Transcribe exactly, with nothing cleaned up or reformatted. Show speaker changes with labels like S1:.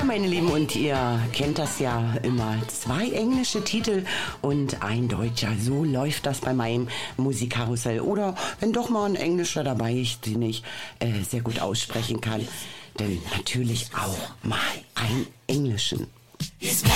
S1: meine Lieben, und ihr kennt das ja immer. Zwei englische Titel und ein deutscher. So läuft das bei meinem Musikkarussell. Oder wenn doch mal ein Englischer dabei ist, den ich äh, sehr gut aussprechen kann. Denn natürlich auch mal einen englischen. He's got